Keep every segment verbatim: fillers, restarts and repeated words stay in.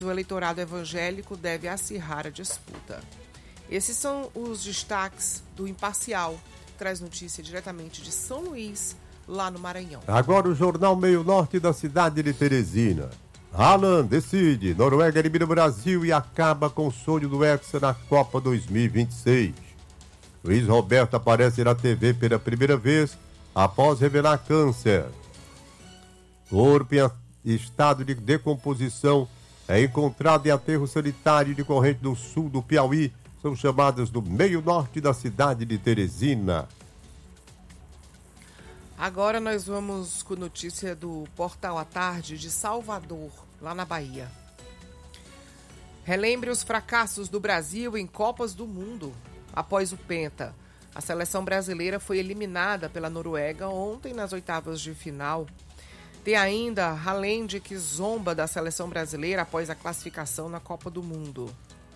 o eleitorado evangélico deve acirrar a disputa. Esses são os destaques do Imparcial, que traz notícia diretamente de São Luís, lá no Maranhão. Agora o Jornal Meio Norte da cidade de Teresina. Haaland decide, Noruega elimina o Brasil e acaba com o sonho do Hexa na Copa dois mil e vinte e seis. Luiz Roberto aparece na T V pela primeira vez após revelar câncer. Corpo em estado de decomposição é encontrado em aterro sanitário de Corrente do Sul do Piauí. São chamadas do meio norte da cidade de Teresina. Agora nós vamos com notícia do Portal à Tarde de Salvador, lá na Bahia. Relembre os fracassos do Brasil em Copas do Mundo. Após o Penta, a seleção brasileira foi eliminada pela Noruega ontem nas oitavas de final. Tem ainda Haaland, que zomba da seleção brasileira após a classificação na Copa do Mundo.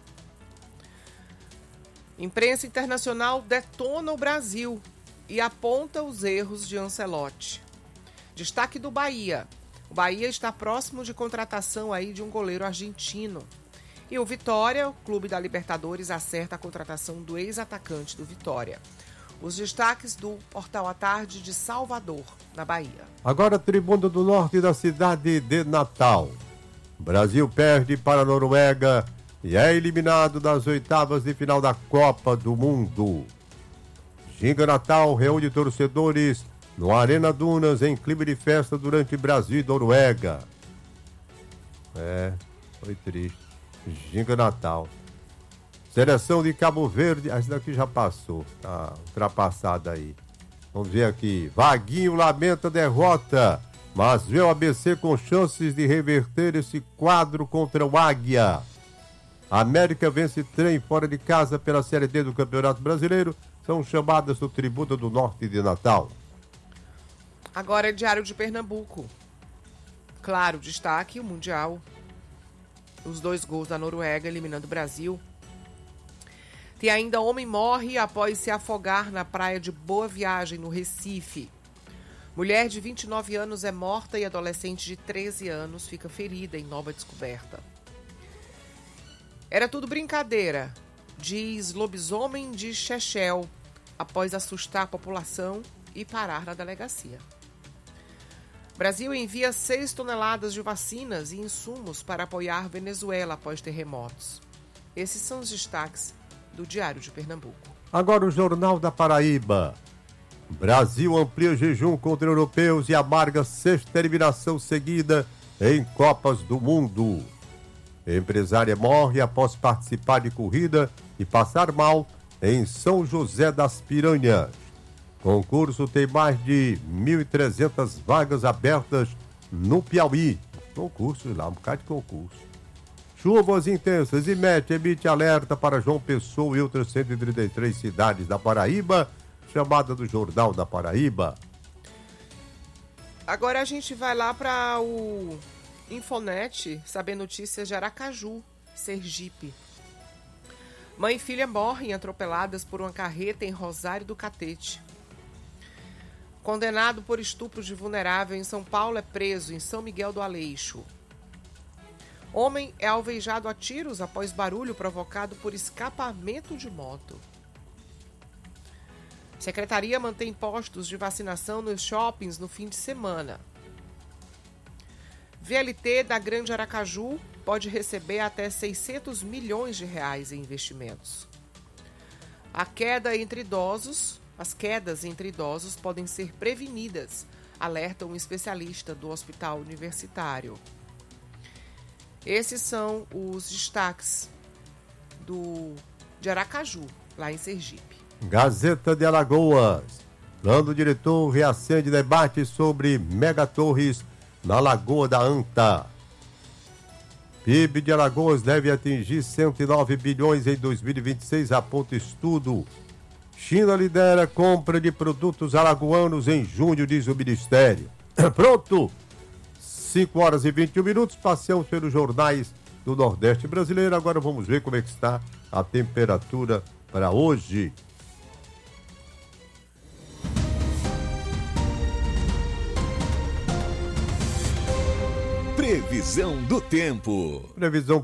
Imprensa internacional detona o Brasil e aponta os erros de Ancelotti. Destaque do Bahia. O Bahia está próximo de contratação aí de um goleiro argentino. E o Vitória, o clube da Libertadores, acerta a contratação do ex-atacante do Vitória. Os destaques do Portal à Tarde de Salvador, na Bahia. Agora, Tribuna do Norte da cidade de Natal. O Brasil perde para a Noruega e é eliminado das oitavas de final da Copa do Mundo. Ginga Natal reúne torcedores no Arena Dunas em clima de festa durante Brasil e Noruega. É, foi triste. Ginga Natal. Seleção de Cabo Verde, essa daqui já passou, tá ultrapassada aí. Vamos ver aqui. Vaguinho lamenta a derrota, mas vê o A B C com chances de reverter esse quadro contra o Águia. América vence trem fora de casa pela Série D do Campeonato Brasileiro. São chamadas do Tribuna do Norte de Natal. Agora é Diário de Pernambuco. Claro, destaque o Mundial. Os dois gols da Noruega eliminando o Brasil. Tem ainda homem morre após se afogar na praia de Boa Viagem, no Recife. Mulher de vinte e nove anos é morta e adolescente de treze anos fica ferida em Nova Descoberta. Era tudo brincadeira, diz lobisomem de Chechel, após assustar a população e parar na delegacia. Brasil envia seis toneladas de vacinas e insumos para apoiar Venezuela após terremotos. Esses são os destaques do Diário de Pernambuco. Agora o Jornal da Paraíba. Brasil amplia jejum contra europeus e amarga sexta eliminação seguida em Copas do Mundo. Empresária morre após participar de corrida e passar mal em São José das Piranhas. Concurso tem mais de mil e trezentas vagas abertas no Piauí. Concurso lá, um bocado de concurso. Chuvas intensas e Met emite alerta para João Pessoa e outras cento e trinta e três cidades da Paraíba, chamada do Jornal da Paraíba. Agora a gente vai lá para o Infonet, saber notícias de Aracaju, Sergipe. Mãe e filha morrem atropeladas por uma carreta em Rosário do Catete. Condenado por estupro de vulnerável em São Paulo é preso em São Miguel do Aleixo. Homem é alvejado a tiros após barulho provocado por escapamento de moto. Secretaria mantém postos de vacinação nos shoppings no fim de semana. V L T da Grande Aracaju pode receber até seiscentos milhões de reais em investimentos. A queda entre idosos, as quedas entre idosos podem ser prevenidas, alerta um especialista do Hospital Universitário. Esses são os destaques do, de Aracaju, lá em Sergipe. Gazeta de Alagoas. Plano diretor reacende debate sobre megatorres na Lagoa da Anta. P I B de Alagoas deve atingir cento e nove bilhões em dois mil e vinte e seis, aponta estudo. China lidera compra de produtos alagoanos em junho, diz o Ministério. Pronto! cinco horas e vinte e um minutos, passeamos pelos jornais do Nordeste brasileiro. Agora vamos ver como é que está a temperatura para hoje. Previsão do tempo. Previsão